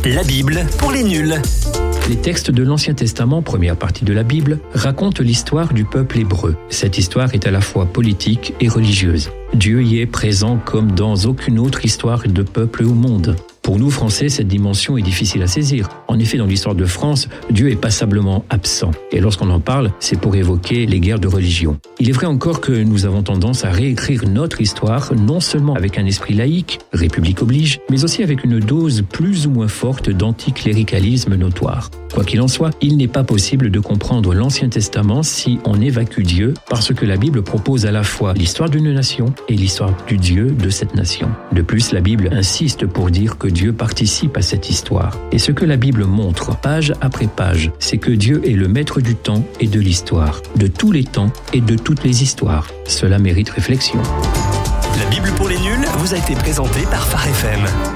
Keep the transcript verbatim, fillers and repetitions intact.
La Bible pour les nuls. Les textes de l'Ancien Testament, première partie de la Bible, racontent l'histoire du peuple hébreu. Cette histoire est à la fois politique et religieuse. Dieu y est présent comme dans aucune autre histoire de peuple au monde. Pour nous, Français, cette dimension est difficile à saisir. En effet, dans l'histoire de France, Dieu est passablement absent. Et lorsqu'on en parle, c'est pour évoquer les guerres de religion. Il est vrai encore que nous avons tendance à réécrire notre histoire, non seulement avec un esprit laïque, République oblige, mais aussi avec une dose plus ou moins forte d'anticléricalisme notoire. Quoi qu'il en soit, il n'est pas possible de comprendre l'Ancien Testament si on évacue Dieu, parce que la Bible propose à la fois l'histoire d'une nation et l'histoire du Dieu de cette nation. De plus, la Bible insiste pour dire que Dieu participe à cette histoire. Et ce que la Bible montre, page après page, c'est que Dieu est le maître du temps et de l'histoire, de tous les temps et de toutes les histoires. Cela mérite réflexion. La Bible pour les nuls vous a été présentée par Phare F M.